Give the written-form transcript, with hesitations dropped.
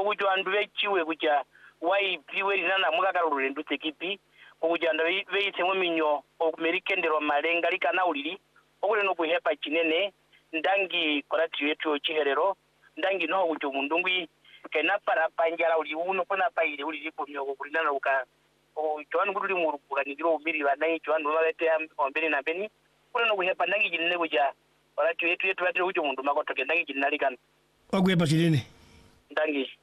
okujo andu bechiwe kuja waipiwe rinana mukakalulule ndutekipi okuja andu beitsemwe minyo okumerikendero malenga likanaulili okule nokuhepa chinene ndangi korati yetu chiherero ndangi no kujo mundungwi kena para panjala uli uno kona paile uli lipo myoko kulinana uka joan guduli murubuka nigiro umiri banai joan balete ombeni na beni kule nokuhepa ndangi jinene kuja korati yetu ati kujo mundu makotoke ndangi jinali kan ogwepa chinene ndangi